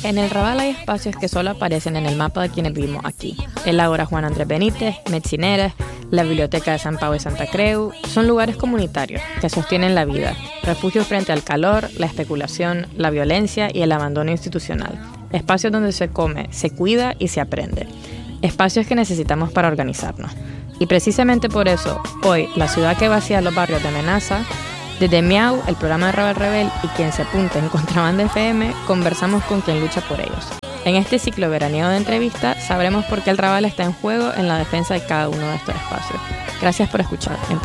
En el Raval hay espacios que solo aparecen en el mapa de quienes vivimos aquí. El Ágora Juan Andrés Benítez, Metzineres, la Biblioteca de San Pau y Santa Creu, son lugares comunitarios que sostienen la vida, refugios frente al calor, la especulación, la violencia y el abandono institucional. Espacios donde se come, se cuida y se aprende. Espacios que necesitamos para organizarnos. Y precisamente por eso, hoy, la ciudad que vacía los barrios de amenaza, desde Miau, el programa de Raval Rebel y quien se apunta en Contrabanda FM, conversamos con quien lucha por ellos. En este ciclo veraniego de entrevistas, sabremos por qué el Raval está en juego en la defensa de cada uno de estos espacios. Gracias por escuchar.